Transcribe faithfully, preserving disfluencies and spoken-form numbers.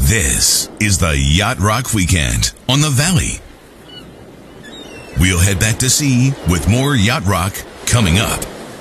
This is the Yacht Rock Weekend on the Valley. We'll head back to sea with more Yacht Rock coming up.